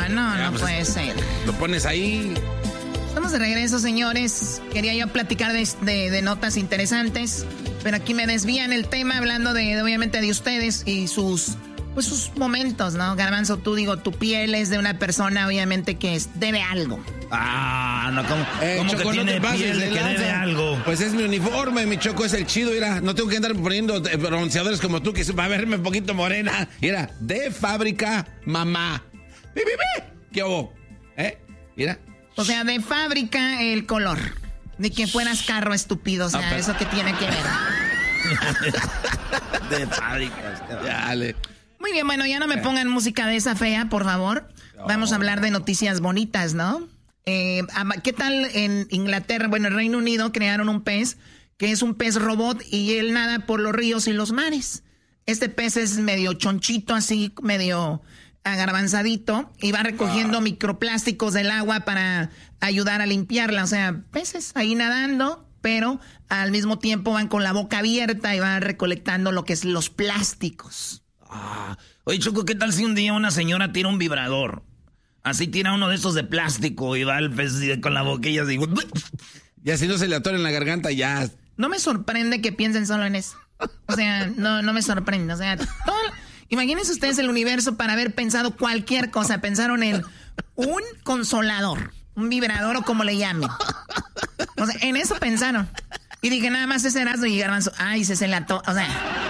No puede ser. Lo pones ahí. Estamos de regreso, señores. Quería yo platicar de notas interesantes, pero aquí me desvían el tema hablando obviamente de ustedes y sus momentos, ¿no? Garbanzo, tu piel es de una persona, obviamente, que debe algo. No, ¿cómo Choco, que tiene piel de que debe algo? Pues es mi uniforme, mi Choco, es el chido, mira. No tengo que andar poniendo bronceadores como tú, que va a verme un poquito morena. Mira, de fábrica, mamá. ¿Qué hubo? Mira. O sea, de fábrica el color. Ni que fueras carro, estúpido. O sea, eso que tiene que ver. De fábrica. Dale. Muy bien, bueno, ya no me pongan música de esa fea, por favor. Vamos a hablar de noticias bonitas, ¿no? ¿Qué tal en Inglaterra? Bueno, en Reino Unido crearon un pez que es un pez robot y él nada por los ríos y los mares. Este pez es medio chonchito, así, medio agarbanzadito, y va recogiendo microplásticos del agua para ayudar a limpiarla. O sea, peces ahí nadando, pero al mismo tiempo van con la boca abierta y van recolectando lo que es los plásticos. Oye, Choco, ¿qué tal si un día una señora tira un vibrador? Así tira uno de esos de plástico y va el pez con la boquilla así. Y así no se le atora en la garganta, ya. No me sorprende que piensen solo en eso. O sea, no me sorprende. O sea, imagínense ustedes el universo para haber pensado cualquier cosa. Pensaron en un consolador, un vibrador o como le llamen. O sea, en eso pensaron. Y dije, nada más ese Erasmo y Garbanzo. Ay, se la o sea...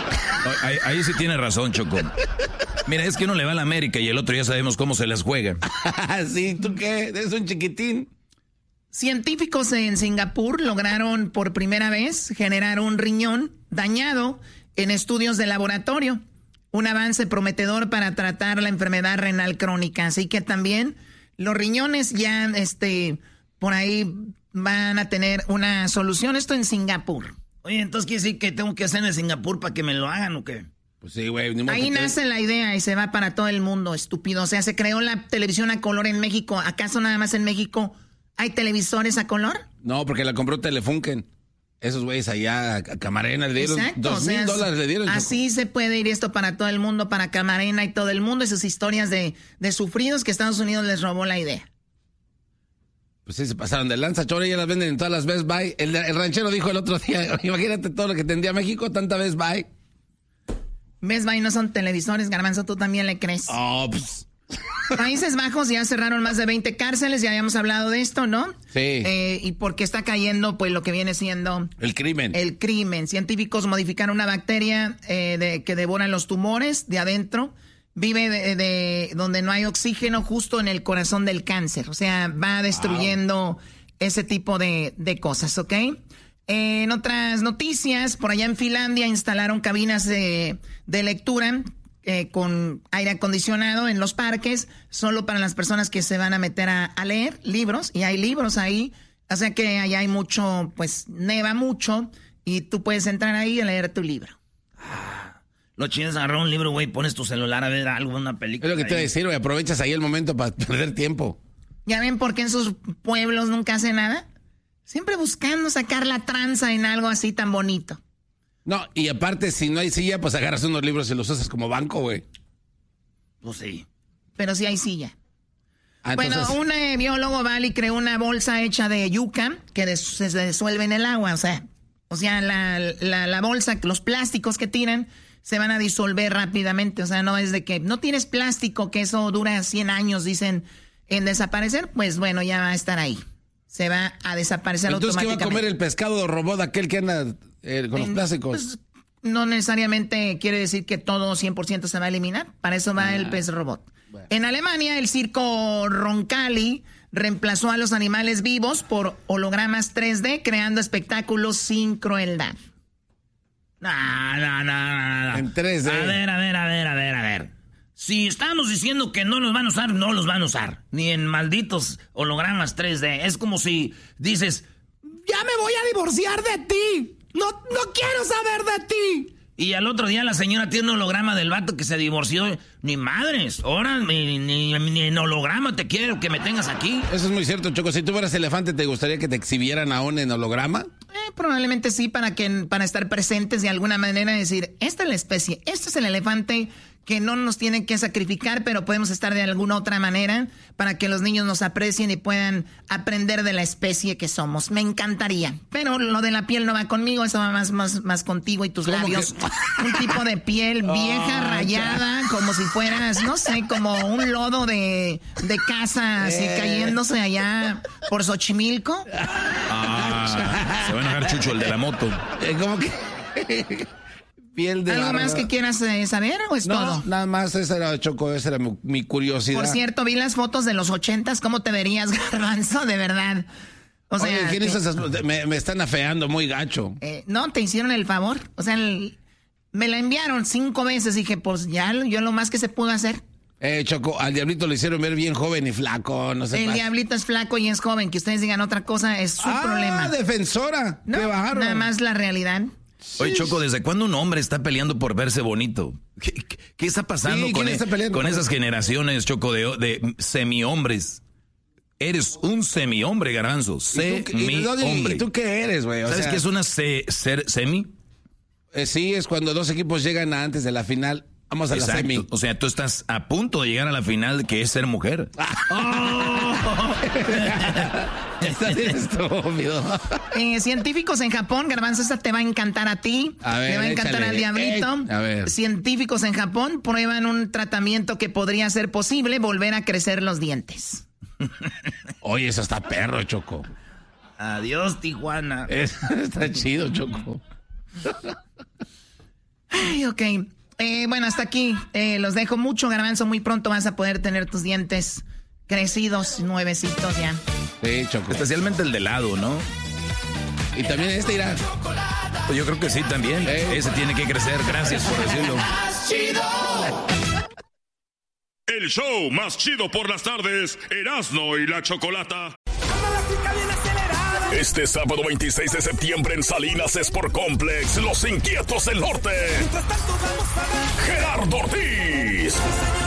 Ahí sí tiene razón, Choco. Mira, es que uno le va a la América y el otro ya sabemos cómo se las juega. Sí, ¿tú qué? Eres un chiquitín. Científicos en Singapur lograron por primera vez generar un riñón dañado en estudios de laboratorio. Un avance prometedor para tratar la enfermedad renal crónica. Así que también los riñones ya por ahí van a tener una solución. Esto en Singapur. Oye, entonces quiere decir que tengo que hacer en Singapur para que me lo hagan o qué? Pues sí, güey. Ahí nace la idea y se va para todo el mundo, estúpido. O sea, se creó la televisión a color en México. ¿Acaso nada más en México hay televisores a color? No, porque la compró Telefunken. Esos güeyes allá a Camarena le dieron $2,000 le dieron. Así se puede ir esto para todo el mundo, para Camarena y todo el mundo. Esas historias de sufridos que Estados Unidos les robó la idea. Pues sí, se pasaron de lanza, chora, ya las venden en todas las Best Buy. El ranchero dijo el otro día, imagínate todo lo que tendría México, tanta Best Buy. Best Buy no son televisores, Garbanzo, ¿tú también le crees? Pues... Países Bajos ya cerraron más de 20 cárceles, ya habíamos hablado de esto, ¿no? Sí. Y porque está cayendo, pues, lo que viene siendo... El crimen. Científicos modificaron una bacteria que devora los tumores de adentro. Vive de donde no hay oxígeno, justo en el corazón del cáncer. O sea, va destruyendo ese tipo de cosas, ¿ok? En otras noticias, por allá en Finlandia instalaron cabinas de lectura con aire acondicionado en los parques, solo para las personas que se van a meter a leer libros. Y hay libros ahí, o sea que allá hay mucho, pues neva mucho, y tú puedes entrar ahí a leer tu libro. Lo chido es agarrar un libro, güey, pones tu celular a ver algo, una película. Es lo que te voy a decir, güey, aprovechas ahí el momento para perder tiempo. ¿Ya ven por qué en sus pueblos nunca hacen nada? Siempre buscando sacar la tranza en algo así tan bonito. No, y aparte, si no hay silla, pues agarras unos libros y los usas como banco, güey. Pues sí. Pero sí hay silla. Entonces... Bueno, un biólogo creó una bolsa hecha de yuca que se disuelve en el agua. O sea, la bolsa, los plásticos que tiran se van a disolver rápidamente. O sea, no es de que no tienes plástico, que eso dura 100 años, dicen, en desaparecer. Pues bueno, ya va a estar ahí. Se va a desaparecer automáticamente. Entonces, ¿qué va a comer el pescado robot aquel que anda con los plásticos? Pues, no necesariamente quiere decir que todo 100% se va a eliminar. Para eso va el pez robot. Bueno. En Alemania, el circo Roncalli reemplazó a los animales vivos por hologramas 3D, creando espectáculos sin crueldad. No. En 3D. A ver. Si estamos diciendo que no los van a usar, no los van a usar. Ni en malditos hologramas 3D. Es como si dices, ya me voy a divorciar de ti. No quiero saber de ti. Y al otro día la señora tiene un holograma del vato que se divorció. Ni madres, ahora ni en holograma te quiero que me tengas aquí. Eso es muy cierto, Choco. Si tú fueras elefante, ¿te gustaría que te exhibieran aún en holograma? Probablemente sí, para estar presentes de alguna manera, decir, esta es la especie, este es el elefante que no nos tienen que sacrificar, pero podemos estar de alguna otra manera para que los niños nos aprecien y puedan aprender de la especie que somos. Me encantaría. Pero lo de la piel no va conmigo, eso va más contigo y tus labios. Un tipo de piel vieja, rayada, como si fueras, no sé, como un lodo de casa, así cayéndose allá por Xochimilco. Se va a enojar Chucho, el de la moto. ¿Cómo que? Piel de ¿Algo barba. más que quieras saber o es todo? Nada más, esa era, Choco, esa era mi curiosidad. Por cierto, vi las fotos de los 80s, ¿cómo te verías, Garbanzo? De verdad. O sea, oye, ¿quién hizo esas? Me están afeando muy gacho. No, te hicieron el favor. O sea, me la enviaron 5 veces. Dije, pues ya, yo lo más que se pudo hacer. Choco, al Diablito lo hicieron ver bien joven y flaco, no sé. El Diablito es flaco y es joven. Que ustedes digan otra cosa es su problema. Defensora. No, Qué bárbaro. nada más la realidad. Oye, Choco, ¿desde cuándo un hombre está peleando por verse bonito? ¿Qué está pasando con esas generaciones, Choco, de semi-hombres? Eres un semi-hombre, Garbanzo. Semi-hombre. ¿Y tú qué eres, güey? ¿Sabes qué es una ser semi? Sí, es cuando 2 equipos llegan antes de la final. Vamos a la semi. O sea, tú estás a punto de llegar a la final, que es ser mujer. Estás bien estúpido. Científicos en Japón, Garbanzo, esta te va a encantar a ti. A ver, te va a encantar al Diablito. A ver. Científicos en Japón prueban un tratamiento que podría ser posible volver a crecer los dientes. Oye, eso está perro, Choco. Adiós, Tijuana. Está chido, Choco. Ay, ok. Bueno, hasta aquí. Los dejo mucho, Garbanzo. Muy pronto vas a poder tener tus dientes crecidos, nuevecitos ya. Sí, Choco. Especialmente el de lado, ¿no? Y también irá. Pues yo creo que sí, también. Ese tiene que crecer. Gracias por decirlo. El show más chido por las tardes, Erasmo y la Chocolata. Este sábado 26 de septiembre en Salinas Sport Complex, Los Inquietos del Norte. Gerardo Ortiz,